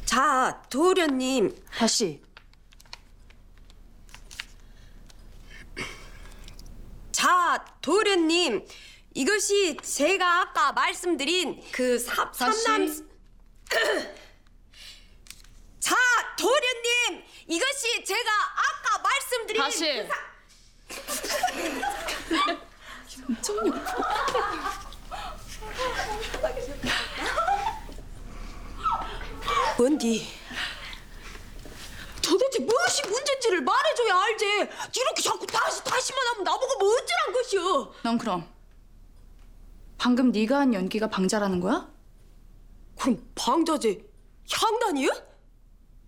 자, 도련님. 다시. 자, 도련님. 이것이 제가 아까 말씀드린 그 삼남... 자, 도련님. 이것이 제가 아까 말씀드린 다시. 뭔디? 도대체 무엇이 문제인지를 말해줘야 알지. 이렇게 자꾸 다시만 하면 나보고 뭐 어쩌란 것이오. 넌 그럼 방금 네가 한 연기가 방자라는 거야? 그럼 방자제 향단이야?